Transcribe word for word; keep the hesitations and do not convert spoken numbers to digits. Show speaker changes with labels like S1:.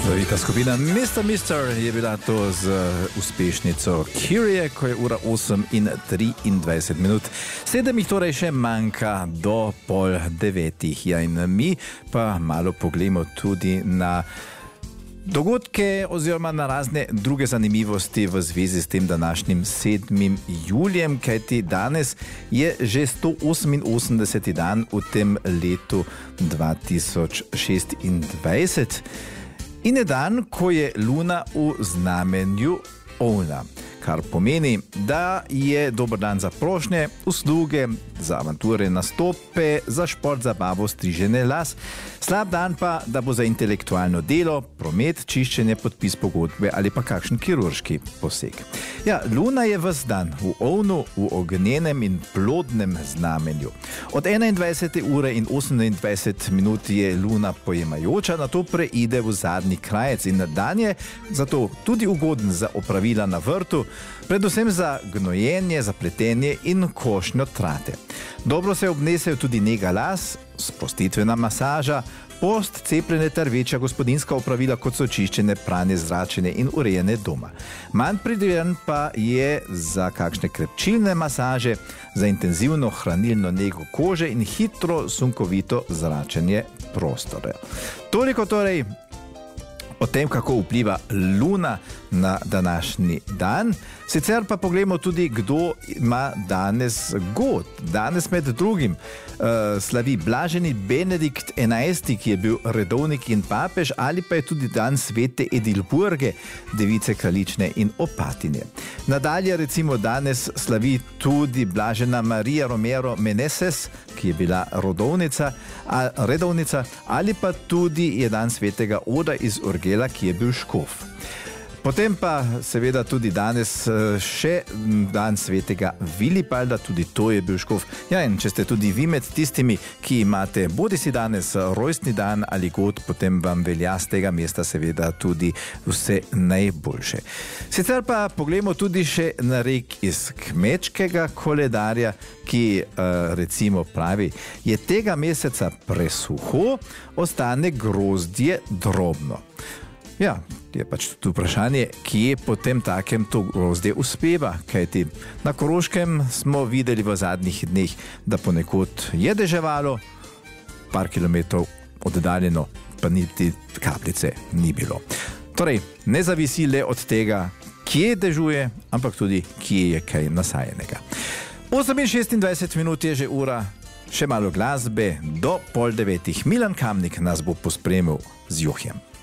S1: Slovita skupina mister mister je bila to z uspešnico Kyrie, ko je ura osem in triindvajset minut. Sedem jih torej še manjka do pol devetih. Ja, in mi pa malo pogledamo tudi na dogodke oziroma na razne druge zanimivosti v zvezi s tem današnjim sedmim julijem, kajti danes je že sto oseminosemdeseti dan v tem letu dva tisoč šestindvajset. In je dan, ko je Luna v znamenju ovna, kar pomeni, da je dober dan za prošnje, usluge, za avanture, nastope, za šport, zabavo, striženje las. Slab dan pa, da bo za intelektualno delo, promet, čiščenje, podpis pogodbe ali pa kakšen kirurški poseg. Ja, Luna je ves dan v ovnu, v ognjenem in plodnem znamenju. Od enaindvajsete ure in osemindvajset minut je Luna pojemajoča, nato preide v zadnji krajec in dan je zato tudi ugoden za opravila na vrtu, predvsem za gnojenje, za pletenje in košnjo trate. Dobro se obnesejo tudi nega las, sprostitvena masaža, post, cepljenje ter večja gospodinjska opravila, kot so čiščenje, pranje, zračenje in urejanje doma. Manj pridiven pa je za kakšne krepčilne masaže, za intenzivno hranilno nego kože in hitro sunkovito zračenje prostora. Toliko torej o tem, kako vpliva Luna na današnji dan. Sicer pa pogledamo tudi, kdo ima danes god. Danes med drugim uh, slavi blaženi Benedikt enajsti, ki je bil redovnik in papež, ali pa je tudi dan svete Edilburge, device kraljične in opatinje. Nadalje recimo danes slavi tudi blažena Marija Romero Meneses, ki je bila rodovnica, a, redovnica, ali pa tudi je dan svetega Oda iz Urgela, ki je bil škof. Potem pa seveda tudi danes še dan svetega Vilipalda, tudi to je bil škof. Ja, in če ste tudi vi med tistimi, ki imate bodi si danes rojstni dan ali god, potem vam velja z tega mesta seveda tudi vse najboljše. Sicer pa pogledamo tudi še narek iz kmečkega koledarja, ki recimo pravi, je tega meseca presuho, ostane grozdje drobno. Ja, je pač tudi vprašanje, kje potem takem to grozdje uspeva, kajti na Koroškem smo videli v zadnjih dneh, da ponekod je deževalo, par kilometrov oddaljeno pa niti kapljice ni bilo. Torej, ne zavisi le od tega, kje dežuje, ampak tudi, kje je kaj nasajenega. osem in šestindvajset minut je že ura, še malo glasbe do pol devetih. Milan Kamnik nas bo pospremil z Juhjem.